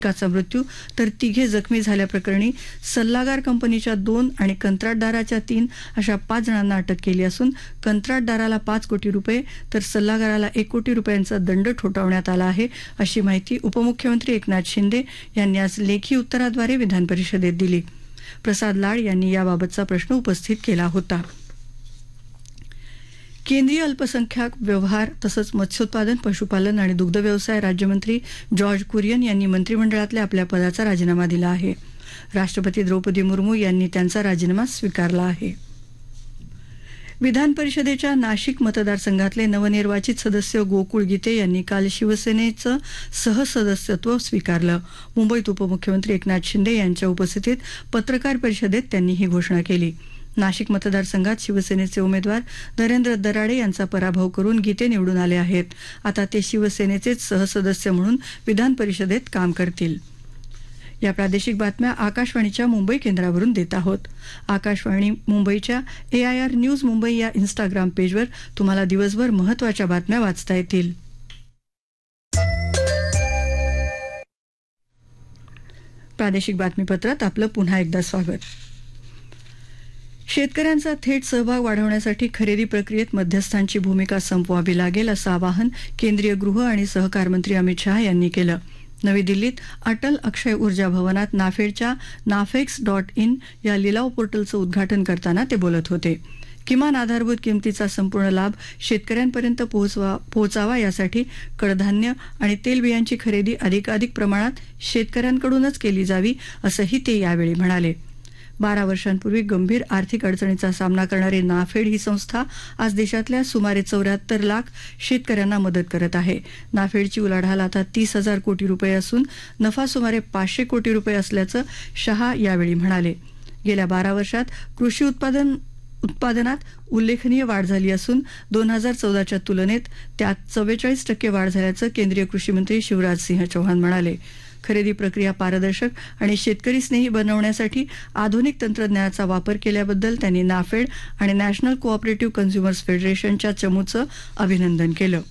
एकाचा मृत्यू तर 3 जखमी झाल्याप्रकरणी सल्लागार कंपनीच्या 2 आणि कंत्राटदाराच्या 3 अशा 5 जणांना अटक केली असून कंत्राटदाराला 5 कोटी रुपये तर सल्लागाराला 1 कोटी रुपयांचा दंड ठोठावण्यात आला आहे, अशी माहिती उपमुख्यमंत्री एकनाथ शिंदे यांनी आज लेखी उत्तराद्वारे विधान परिषदेत दिली. प्रसाद लाड यांनी याबाबतचा प्रश्न उपस्थित केला होता. केंद्रीय अल्पसंख्याक व्यवहार तसंच मत्स्योत्पादन, पशुपालन आणि दुग्ध व्यवसाय राज्यमंत्री जॉर्ज कुरियन यांनी मंत्रिमंडळातल्या आपल्या पदाचा राजीनामा दिला आहे. राष्ट्रपती द्रौपदी मुर्मू यांनी त्यांचा राजीनामा स्वीकारला आहे. विधान परिषदेच्या नाशिक मतदारसंघातले नवनिर्वाचित सदस्य गोकुळ गीते यांनी काल शिवसेनेचं सहसदस्यत्व स्वीकारलं. मुंबईत उपमुख्यमंत्री एकनाथ शिंदे यांच्या उपस्थितीत पत्रकार परिषदेत त्यांनी ही घोषणा केली. नाशिक मतदारसंघात शिवसेनेचे उमेदवार नरेंद्र दराडे यांचा पराभव करून गीते निवडून आले आहेत. आता ते शिवसेनेचेच सहसदस्य म्हणून विधान परिषदेत काम करतील. या प्रादेशिक बातम्या आकाशवाणीच्या मुंबई केंद्रावरून देत आहोत. आकाशवाणी मुंबईच्या AIR न्यूज मुंबई या इंस्टाग्राम पेजवर तुम्हाला दिवसभर महत्त्वाच्या बातम्या वाचता येतील. प्रादेशिक बातमीपत्रात आपलं पुन्हा एकदा स्वागत. शेतकऱ्यांचा थेट सहभाग वाढवण्यासाठी खरेदी प्रक्रियेत मध्यस्थांची भूमिका संपवावी लागेल असं आवाहन केंद्रीय गृह आणि सहकार मंत्री अमित शहा यांनी केलं. नवी दिल्लीत अटल अक्षय ऊर्जा भवनात नाफेडच्या nafex.in या लिलाव पोर्टलचं उद्घाटन करताना ते बोलत होते. किमान आधारभूत किमतीचा संपूर्ण लाभ शेतकऱ्यांपर्यंत पोहोचावा यासाठी कडधान्य आणि तेलबियांची खरेदी अधिकाधिक प्रमाणात शेतकऱ्यांकडूनच केली जावी असंही ते यावेळी म्हणाले. 12 वर्षांपूर्वी गंभीर आर्थिक अडचणीचा सामना करणारी नाफेड ही संस्था आज देशातल्या सुमारे 74 लाख शेतकऱ्यांना मदत करत आहे. नाफेडची उलाढाल आता 30,000 कोटी रुपये असून नफा सुमारे 500 कोटी रुपये असल्याचं शहा यावेळी म्हणाले. गेल्या 12 वर्षात कृषी उत्पादनात उल्लेखनीय वाढ झाली असून 2014च्या तुलनेत त्यात 44% वाढ झाल्याचं केंद्रीय कृषी मंत्री शिवराज सिंह चौहान म्हणाले. खरेदी प्रक्रिया पारदर्शक आणि शेतकरी स्नेही बनवण्यासाठी आधुनिक तंत्रज्ञानाचा वापर केल्याबद्दल त्यांनी नाफेड आणि नॅशनल कोऑपरेटिव्ह कन्झ्युमर्स फेडरेशनच्या चमूचं अभिनंदन केलं.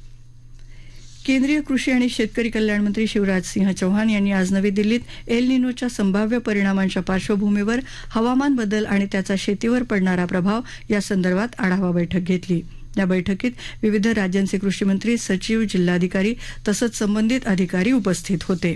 केंद्रीय कृषी आणि शेतकरी कल्याण मंत्री शिवराज सिंह चौहान यांनी आज नवी दिल्लीत एल निनोच्या संभाव्य परिणामांच्या पार्श्वभूमीवर हवामान बदल आणि त्याचा शेतीवर पडणारा प्रभाव या संदर्भात आढावा बैठक घेतली. या बैठकीत विविध राज्यांचे कृषी मंत्री, सचिव, जिल्हाधिकारी तसंच संबंधित अधिकारी उपस्थित होते.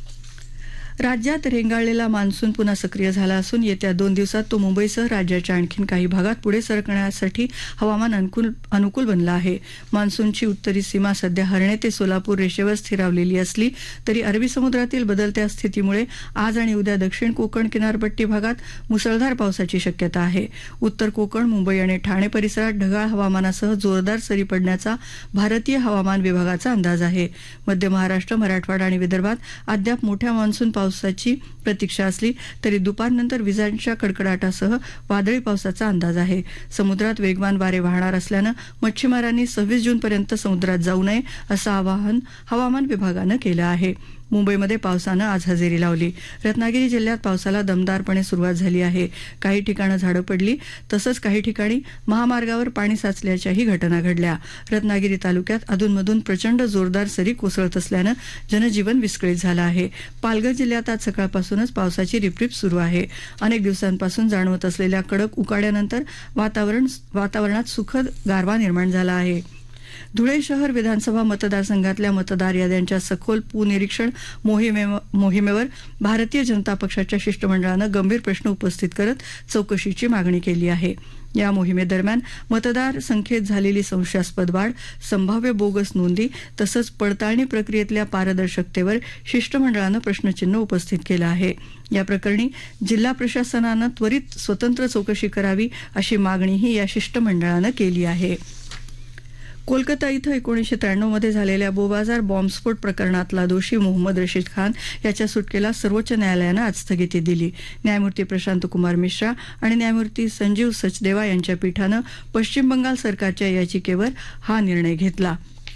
राज्यात रेंगाळलेला मान्सून पुन्हा सक्रिय झाला असून येत्या 2 दिवसात तो मुंबईसह राज्याच्या आणखी काही भागात पुढे सरकण्यासाठी हवामान अनुकूल बनलं आहे. मान्सूनची उत्तरी सीमा सध्या हरणे ते सोलापूर रेषेवर स्थिरावलेली असली तरी अरबी समुद्रातील बदलत्या स्थितीमुळे आज आणि उद्या दक्षिण कोकण किनारपट्टी भागात मुसळधार पावसाची शक्यता आहे. उत्तर कोकण, मुंबई आणि ठाणे परिसरात ढगाळ हवामानासह जोरदार सरी पडण्याचा भारतीय हवामान विभागाचा अंदाज आहे. मध्य महाराष्ट्र, मराठवाडा आणि विदर्भात अद्याप मोठ्या मान्सून पावसाची प्रतीक्षा असली तरी दुपारनंतर विजांच्या कडकडाटासह वादळी पावसाचा अंदाज आहे. समुद्रात वेगवान वारे वाहणार असल्यानं मच्छीमारांनी 26 जूनपर्यंत समुद्रात जाऊ नये असं आवाहन हवामान विभागानं केलं आहे. मुंबईमध्ये पावसानं आज हजेरी लावली. रत्नागिरी जिल्ह्यात पावसाला दमदारपणे सुरुवात झाली आहे. काही ठिकाणं झाडं पडली तसंच काही ठिकाणी महामार्गावर पाणी साचल्याच्याही घटना घडल्या. रत्नागिरी तालुक्यात अधूनमधून प्रचंड जोरदार सरी कोसळत असल्यानं जनजीवन विस्कळीत झालं आहे. पालघर जिल्ह्यात आज सकाळपासूनच पावसाची रिपरिप सुरू आहे. अनेक दिवसांपासून जाणवत असलेल्या कडक उकाड्यानंतर वातावरणात सुखद गारवा निर्माण झाला आहे. धुळे शहर विधानसभा मतदारसंघातल्या मतदार याद्यांच्या सखोल पुनरीक्षण मोहिमेवर भारतीय जनता पक्षाच्या शिष्टमंडळानं गंभीर प्रश्न उपस्थित करत चौकशीची मागणी केली आहे. या मोहिमेदरम्यान मतदार संख्येत झालेली संशयास्पद वाढ, संभाव्य बोगस नोंदी तसंच पडताळणी प्रक्रियेतल्या पारदर्शकतेवर शिष्टमंडळानं प्रश्नचिन्ह उपस्थित केलं आहे. या प्रकरणी जिल्हा प्रशासनानं त्वरित स्वतंत्र चौकशी करावी अशी मागणीही या शिष्टमंडळानं केली आहे. कोलकाता इथं 1993 मध्ये झालेल्या बोबाजार बॉम्बस्फोट प्रकरणातला दोषी मोहम्मद रशीद खान याच्या सुटकेला सर्वोच्च न्यायालयानं आज स्थगिती दिली. न्यायमूर्ती प्रशांत कुमार मिश्रा आणि न्यायमूर्ती संजीव सचदेवा यांच्या पीठानं पश्चिम बंगाल सरकारच्या याचिकेवर हा निर्णय घेतला.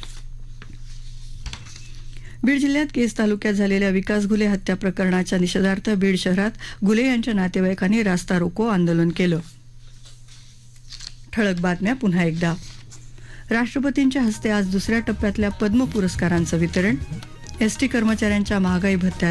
बीड जिल्ह्यात केज तालुक्यात झालेल्या विकास घुले हत्या प्रकरणाच्या निषेधार्थ बीड शहरात घुले यांच्या नातेवाईकांनी रास्ता रोको आंदोलन केलं. ठळक बातम्या पुन्हा एकदा. राष्ट्रपतींच्या हस्ते आज दुसऱ्या टप्प्यातल्या पद्म पुरस्कारांचं वितरण. एसटी कर्मचाऱ्यांच्या महागाई भत्त्यात